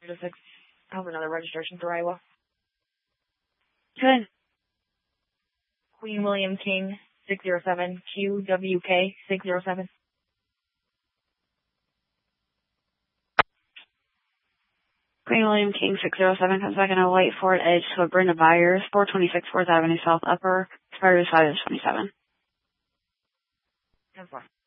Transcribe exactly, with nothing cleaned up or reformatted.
six. I have another registration for Iowa. Good. Queen William King, six zero seven, Q W K, six zero seven. Queen William King, six zero seven, comes back in a white Ford Edge to a Brenda Byers, four twenty-six fourth Avenue South Upper, expired five twenty-seven. That's fine.